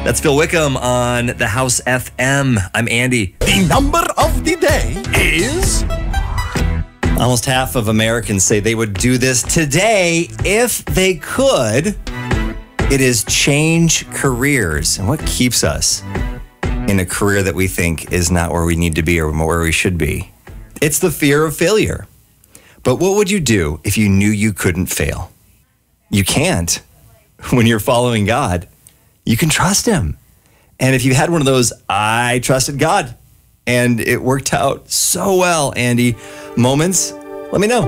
That's Phil Wickham on the House FM. I'm Andy. The number of the day is... Almost half of Americans say they would do this today if they could. It is change careers. And what keeps us in a career that we think is not where we need to be or where we should be? It's the fear of failure. But what would you do if you knew you couldn't fail? You can't. When you're following God, you can trust him. And if you had one of those, I trusted God and it worked out so well, Andy, moments, let me know.